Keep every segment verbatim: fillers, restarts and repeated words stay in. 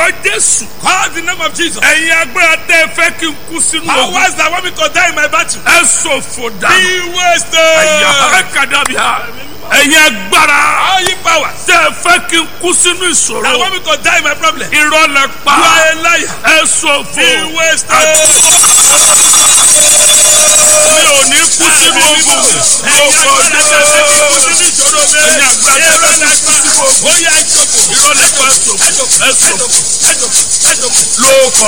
orúkọ Jésù. Call the name of Jesus. Ẹ̀yin agbára tẹ́ ẹ fẹ́ kí n kú sínú ogun. Powers that want me to die in my battle. Ẹ ṣòfò dànù. Be wasted. Ẹ̀yà ẹ̀kadàbíà. Ẹ̀yin agbára. All you powers tẹ́ ẹ fẹ́ kí n kú sínú ìṣòro. that want me to die in my problem. Irọ́ lẹ pa. You are a liar. Ẹ ṣòfò. Be wasted. Mi ò ní kú sínú ogun. Ẹ̀yin agbára tẹ́ ẹ fẹ́ kí n kú sínú ìṣòro mi. Ẹ̀yin agbára tẹ́ ẹ fẹ́ kí n kú sínú ogun. Ó yá ìjọba. Irọ́ lẹ pa ẹ ṣòfò. Ẹ ṣòfò. Ẹ̀jọba. Lórúkọ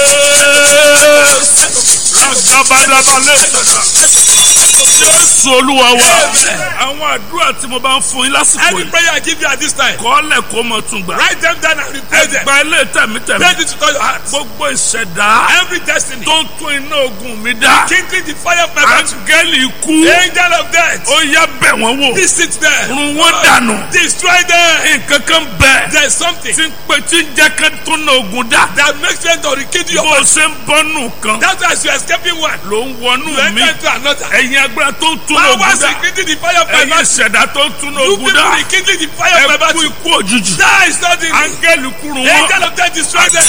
Jésù. Lágàbàdàbàlẹ̀ sàkà. Jésù Olúwa wa. Àwọn àdúrà tí mo bá ń fún yín lásìkò Any yìí. prayer I give you at this time, Kọ́lẹ̀ kó mọ̀ tún gbà. write them down and replay them. Ẹgbà ilé tẹ̀mítẹ̀mí. Pray this with all your heart. Gbogbo ìṣẹ̀dá Every destiny, tó ń tún iná ogun mi dá. kindling the fire of my battle. Áńgẹ́lì ikú. Angel of death, Ó yá bẹ̀ wọ́n wò. visit them. Run wọ́n dànù. Destroy them. Nǹkan kan bẹ̀. There is something Tí ń pe tí ń jẹ́ ká tún iná ogun dá. that makes them to rekindle your Bó o battle. ṣe ń bọ́nù kan. That's why as you are escaping one, Ló ń you wọnú mi. enter into another. Ẹ̀yin agbára tó ń tún iná ogun Powers dá. rekindling the fire of my Ẹ̀yin battle. ìṣẹ̀dá tó ń tún iná You ogun people dá. rekindling the fire of my Ẹ kú battle. ikú òjijì. That is not the Áńgẹ́lì kúrú wọn. angel of death destroy them.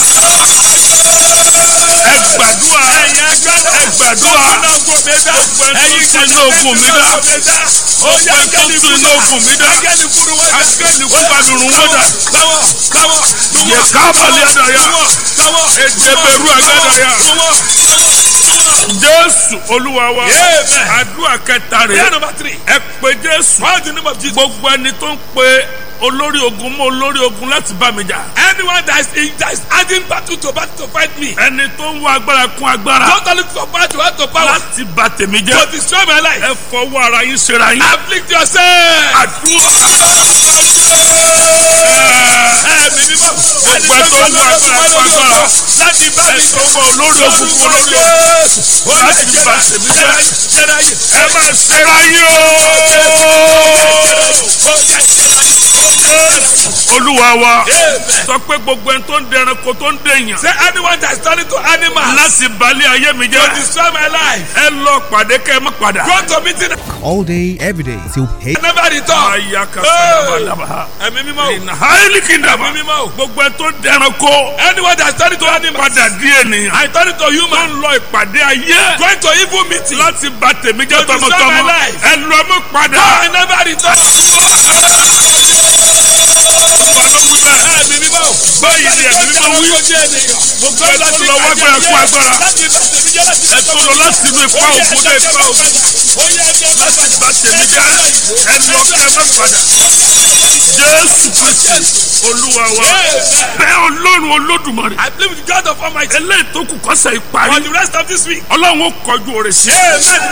Ẹ gbàdúrà. Ẹ gbàdúrà. Ẹ̀yin tún iná ogun mi dá. Oya Áńgẹ́lì tún iná ogun mi dá. Áńgẹ́lì kúrú wọn. Áńgẹ́lì kú bá mi rún wọ́n dà. Káwọ́ káwọ́. Yẹ kábàlì àdàyà. Káwọ́. Èdèbèrú àgàdàyà. Jésù Olúwa wa. Amen. Àdúrà kẹta Prayer rẹ̀. number three. Ẹ pe Jésù. Call the name of Jesus. Gbogbo ẹni tó ń pe olórí ogun mọ́ olórí ogun láti bá mi jà. Anyone that is in, that is adding battle to battle to fight me. Ẹni tó ń wá agbára kún agbára. Don't only for power to add to power. Láti bà tèmi To jẹ́. destroy my life. Ẹ fọwọ́ ara yín ṣera yín. Afflict yourself. Àdúrà. Ẹ̀mí mímọ́. Gbogbo ẹ tó ń wá agbára kún agbára. Láti bá mi Ẹ fọwọ́ olórí ogun kún olórí ogun. Láti bà tèmi jẹ́. Ẹ máa ṣera yín o. Olúwa wa. Sọ pé gbogbo ẹni tó ń dẹranko tó ń dèèyàn. Say anyone that is turning to animals Láti balẹ̀ ayé mi to jẹ́. destroy my life. Ẹ lọ pàdé kẹ́ ẹ má padà. Go to meeting all day, every day till eight. and never return. Aya kasabadaba. Ẹ̀mí mímọ́. In highly kingdom. Ẹ̀mí mímọ́. Gbogbo ẹ tó dẹranko. Anyone that is turning to animals. Padà di ènìyàn. I turn to Tó human. ń lọ ìpàdé ayé. Going to evil meeting. Láti bà tèmi jẹ́ To destroy my tọmọtọmọ. life. Ẹ lọ mú padà. I never return. Olúwa ló wí bẹ́ẹ̀. Ẹ̀mí mímọ́. Báyìí ni ẹ̀mí mímọ́ wí. Gbogbo ẹ tó lọ wá gbára kú agbára. Ẹ tó lọ láti inú ipa òkú dé ipa òkú. Láti bà tèmi jẹ́. Ẹ lọ kẹ́ ẹ má padà. Jésù Kristi Olúwa wa. Bẹ́ẹ̀ Ọlọ́run Olódùmarè. I believe with God of Almighty. Eléyìí tó kù kọ́sẹ̀ For ìparí. the rest of this week. Ọlọ́run ó kọjú oore sí. Amen.